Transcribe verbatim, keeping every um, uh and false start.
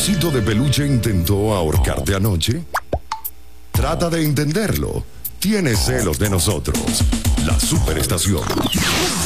osito de peluche intentó ahorcarte anoche? Trata de entenderlo. Tiene celos de nosotros. La Superestación.